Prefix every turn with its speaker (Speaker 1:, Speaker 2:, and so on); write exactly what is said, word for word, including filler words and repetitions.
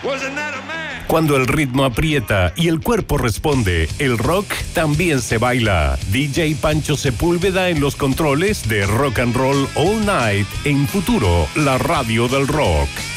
Speaker 1: Cuando el ritmo aprieta y el cuerpo responde, el rock también se baila. D J Pancho Sepúlveda en los controles de Rock and Roll All Night en Futuro, la radio del rock.